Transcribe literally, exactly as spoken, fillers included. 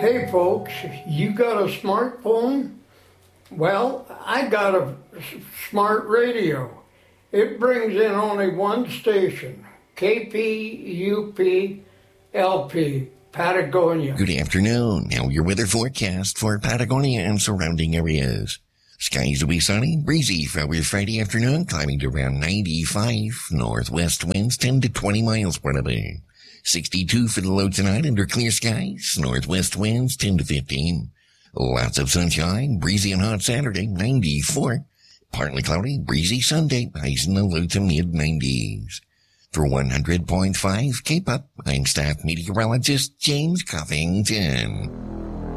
Hey folks, you got a smartphone? Well, I got a smart radio. It brings in only one station, K P U P L P, Patagonia. Good afternoon. Now your weather forecast for Patagonia and surrounding areas. Skies will be sunny, breezy for your Friday afternoon, climbing to around ninety-five. Northwest winds ten to twenty miles per hour. sixty-two for the low tonight under clear skies. Northwest winds ten to fifteen. Lots of sunshine, breezy and hot Saturday, ninety-four. Partly cloudy, breezy Sunday, highs in the low to mid nineties. For one hundred point five K-Pop, I'm staff meteorologist James Covington.